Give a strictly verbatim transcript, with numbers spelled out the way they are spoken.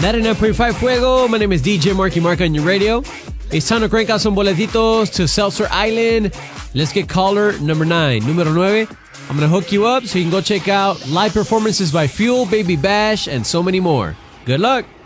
ninety-nine point five Fuego. My name is D J Marky Mark on your radio. It's time to crank out some boletitos to Seltzer Island. Let's get caller number nine. Número nueve. I'm going to hook you up so you can go check out live performances by Fuel, Baby Bash, and so many more. Good luck.